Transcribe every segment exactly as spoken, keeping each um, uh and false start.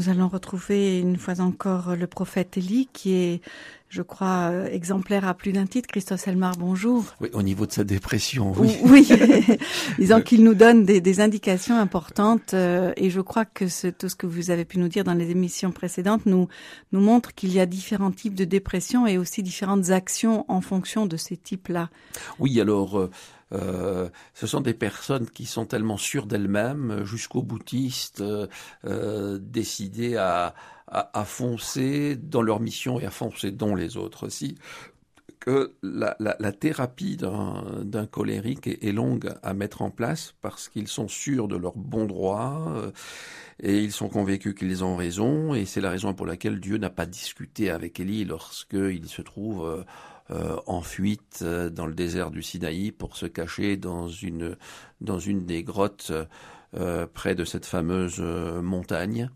nous allons retrouver une fois encore le prophète Élie qui est, je crois, exemplaire à plus d'un titre. Christophe Selmar, bonjour. Oui, au niveau de sa dépression, oui. Oui, disons qu'il nous donne des, des indications importantes euh, et je crois que ce, tout ce que vous avez pu nous dire dans les émissions précédentes nous, nous montre qu'il y a différents types de dépression et aussi différentes actions en fonction de ces types-là. Oui, alors... Euh... Euh, ce sont des personnes qui sont tellement sûres d'elles-mêmes, jusqu'aux boutistes, euh, euh, décidées à, à, à foncer dans leur mission et à foncer dans les autres aussi, que la, la, la thérapie d'un, d'un colérique est, est longue à mettre en place parce qu'ils sont sûrs de leur bon droit euh, et ils sont convaincus qu'ils ont raison, et c'est la raison pour laquelle Dieu n'a pas discuté avec Élie lorsqu'il se trouve... Euh, Euh, en fuite euh, dans le désert du Sinaï pour se cacher dans une dans une des grottes euh, près de cette fameuse euh, montagne.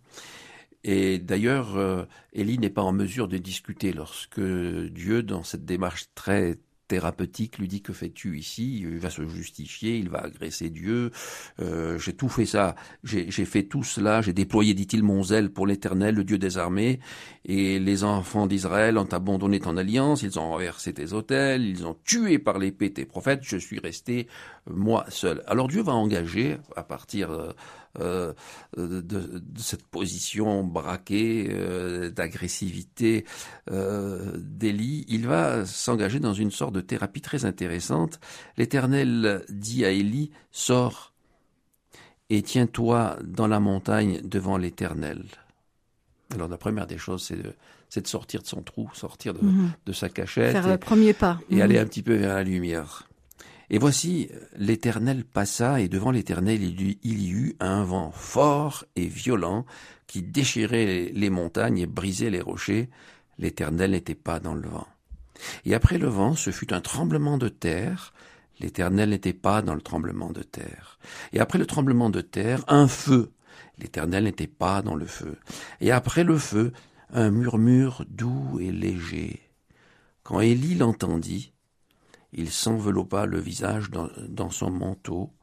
Et d'ailleurs, euh, Élie n'est pas en mesure de discuter lorsque Dieu, dans cette démarche très thérapeutique, lui dit: que fais-tu ici? Il va se justifier, il va agresser Dieu. Euh, j'ai tout fait ça, j'ai, j'ai fait tout cela, j'ai déployé, dit-il, mon zèle pour l'Éternel, le Dieu des armées, et les enfants d'Israël ont abandonné ton alliance, ils ont renversé tes autels, ils ont tué par l'épée tes prophètes, je suis resté moi seul. Alors Dieu va engager, à partir euh, euh, de, de cette position braquée, euh, d'agressivité euh, d'Élie, il va s'engager dans une sorte de thérapie très intéressante. L'Éternel dit à Élie: sors et tiens-toi dans la montagne devant l'Éternel. Alors la première des choses, c'est de, c'est de sortir de son trou, sortir de, mmh. de sa cachette. Faire et, le premier pas. Et mmh. aller un petit peu vers la lumière. Et voici, l'Éternel passa, et devant l'Éternel, il y eut un vent fort et violent qui déchirait les montagnes et brisait les rochers. L'Éternel n'était pas dans le vent. Et après le vent, ce fut un tremblement de terre. L'Éternel n'était pas dans le tremblement de terre. Et après le tremblement de terre, un feu. L'Éternel n'était pas dans le feu. Et après le feu, un murmure doux et léger. Quand Élie l'entendit, il s'enveloppa le visage dans, dans son manteau,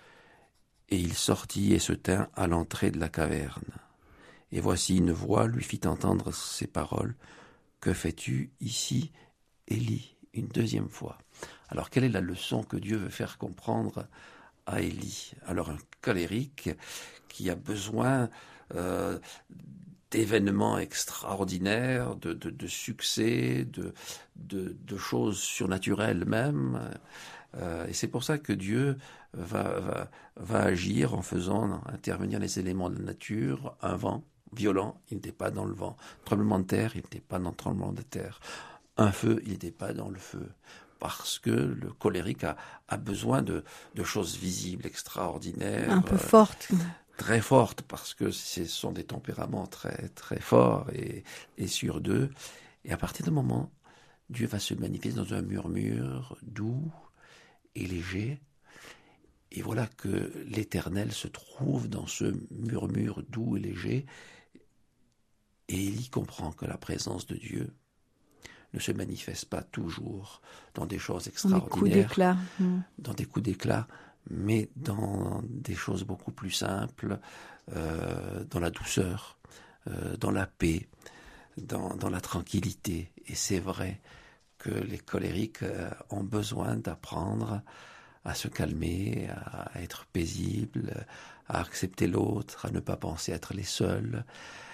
et il sortit et se tint à l'entrée de la caverne. Et voici une voix lui fit entendre ces paroles: que fais-tu ici, Élie? Une deuxième fois. Alors quelle est la leçon que Dieu veut faire comprendre à Élie? Alors un colérique qui a besoin euh, d'événements extraordinaires, de, de, de succès, de, de, de choses surnaturelles même. Euh, et c'est pour ça que Dieu va, va, va agir en faisant intervenir les éléments de la nature. Un vent violent, il n'était pas dans le vent. Un tremblement de terre, il n'était pas dans le tremblement de terre. Un feu, il n'était pas dans le feu. Parce que le colérique a, a besoin de, de choses visibles, extraordinaires. Un peu fortes. Euh, très fortes, parce que ce sont des tempéraments très, très forts et, et sûrs d'eux. Et à partir d'un moment, Dieu va se manifester dans un murmure doux et léger. Et voilà que l'Éternel se trouve dans ce murmure doux et léger. Et Élie comprend que la présence de Dieu ne se manifeste pas toujours dans des choses extraordinaires, dans des coups d'éclat, mmh. dans des coups d'éclat, mais dans des choses beaucoup plus simples, euh, dans la douceur, euh, dans la paix, dans, dans la tranquillité. Et c'est vrai que les colériques euh, ont besoin d'apprendre à se calmer, à être paisibles, à accepter l'autre, à ne pas penser être les seuls,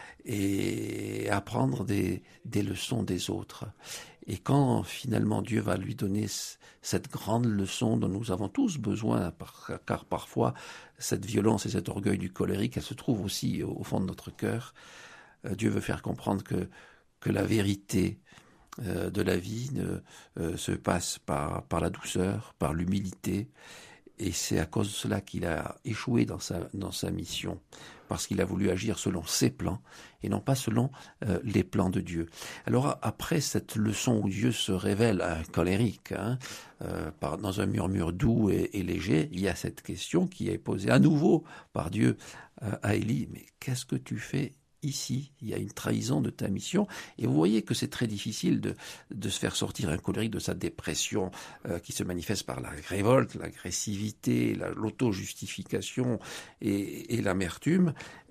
et apprendre des, des leçons des autres. Et quand finalement Dieu va lui donner cette grande leçon dont nous avons tous besoin, car parfois cette violence et cet orgueil du colérique, elle se trouve aussi au fond de notre cœur, Dieu veut faire comprendre que, que la vérité euh, de la vie ne, euh, se passe par, par la douceur, par l'humilité. Et c'est à cause de cela qu'il a échoué dans sa, dans sa mission, parce qu'il a voulu agir selon ses plans et non pas selon euh, les plans de Dieu. Alors après cette leçon où Dieu se révèle à un colérique, hein, euh, par, dans un murmure doux et, et léger, il y a cette question qui est posée à nouveau par Dieu euh, à Élie: mais qu'est-ce que tu fais ici? Il y a une trahison de ta mission. Et vous voyez que c'est très difficile de, de se faire sortir un colérique de sa dépression euh, qui se manifeste par la révolte, l'agressivité, la, l'auto-justification et, et l'amertume.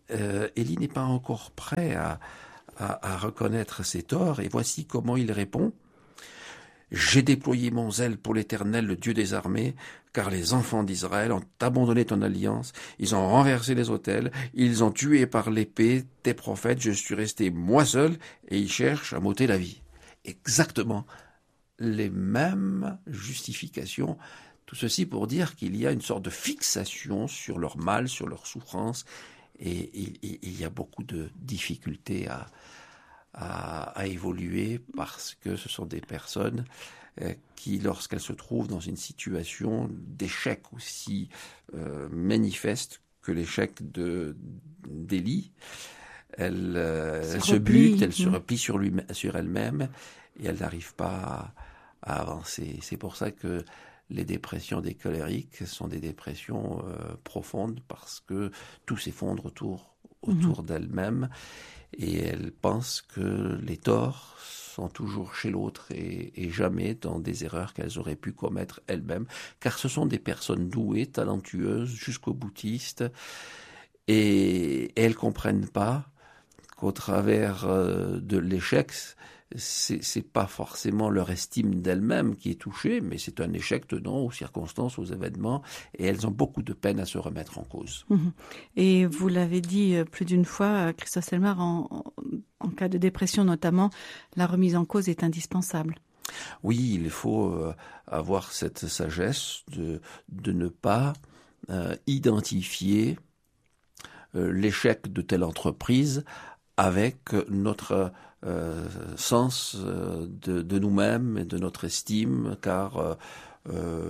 euh, Élie n'est pas encore prêt à, à, à reconnaître ses torts, et voici comment il répond. « J'ai déployé mon zèle pour l'Éternel, le Dieu des armées, car les enfants d'Israël ont abandonné ton alliance, ils ont renversé les autels, ils ont tué par l'épée tes prophètes, je suis resté moi seul, et ils cherchent à m'ôter la vie. » Exactement les mêmes justifications, tout ceci pour dire qu'il y a une sorte de fixation sur leur mal, sur leur souffrance, et il y a beaucoup de difficultés à, à, à évoluer parce que ce sont des personnes qui, lorsqu'elles se trouvent dans une situation d'échec aussi euh, manifeste que l'échec de d'Élie, elle, euh, elle se bute, elle se replie sur, lui, sur elle-même et elle n'arrive pas à, à avancer. C'est pour ça que les dépressions des colériques sont des dépressions euh, profondes parce que tout s'effondre autour, autour mmh. d'elle-même et elle pense que les torts sont toujours chez l'autre et, et jamais dans des erreurs qu'elles auraient pu commettre elles-mêmes, car ce sont des personnes douées, talentueuses, jusqu'au boutiste, et, et elles comprennent pas qu'au travers euh, de l'échec, c'est, c'est pas forcément leur estime d'elles-mêmes qui est touchée, mais c'est un échec tenant aux circonstances, aux événements, et elles ont beaucoup de peine à se remettre en cause. Et vous l'avez dit plus d'une fois, Christophe Selmar, en, en cas de dépression notamment, la remise en cause est indispensable. Oui, il faut euh, avoir cette sagesse de, de ne pas euh, identifier euh, l'échec de telle entreprise avec notre euh, sens de, de nous-mêmes et de notre estime, car euh, euh,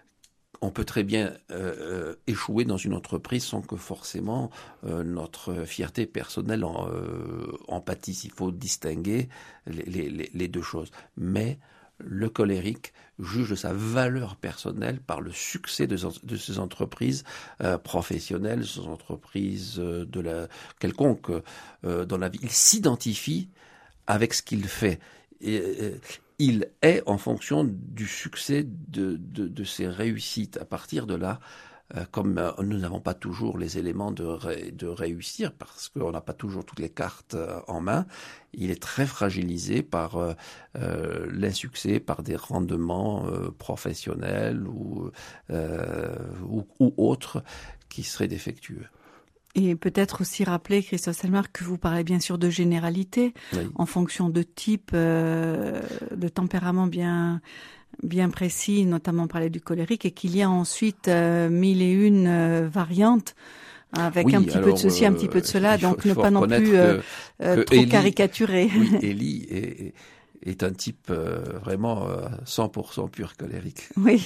on peut très bien euh, échouer dans une entreprise sans que forcément euh, notre fierté personnelle en, euh, en pâtisse. Il faut distinguer les, les, les deux choses. Mais le colérique juge de sa valeur personnelle par le succès de, de ses entreprises euh, professionnelles, ses entreprises euh, de la quelconque euh, dans la vie. Il s'identifie avec ce qu'il fait. Et, euh, il est en fonction du succès de, de, de ses réussites. À partir de là, euh, comme euh, nous n'avons pas toujours les éléments de, ré, de réussir, parce qu'on n'a pas toujours toutes les cartes euh, en main, il est très fragilisé par euh, euh, l'insuccès, par des rendements euh, professionnels ou, euh, ou, ou autres qui seraient défectueux. Et peut-être aussi rappeler, Christophe Selmar, que vous parlez bien sûr de généralité, oui. en fonction de type, euh, de tempérament bien bien précis, notamment parler du colérique, et qu'il y a ensuite euh, mille et une euh, variantes, avec oui, un petit alors, peu de ceci, euh, un petit peu de cela, donc faut, ne pas non plus euh, que, euh, que trop Élie, caricaturer. Oui, Élie est, est un type euh, vraiment euh, cent pour cent pur colérique. Oui,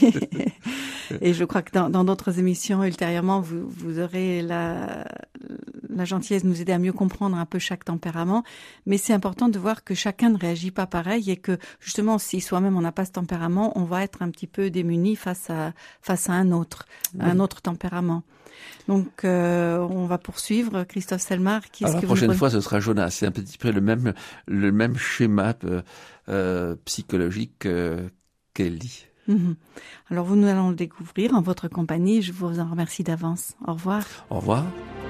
et je crois que dans, dans d'autres émissions ultérieurement, vous, vous aurez la, la gentillesse de nous aider à mieux comprendre un peu chaque tempérament, mais c'est important de voir que chacun ne réagit pas pareil et que justement, si soi-même on n'a pas ce tempérament, on va être un petit peu démuni face à, face à un autre, oui. un autre tempérament. Donc, euh, on va poursuivre. Christophe Selmar, qui est-ce Alors, que la prochaine vous... fois, ce sera Jonas. C'est un petit peu le même, le même schéma euh, euh, psychologique euh, qu'Élie. Mmh. Alors, vous, nous allons le découvrir en votre compagnie. Je vous en remercie d'avance. Au revoir. Au revoir.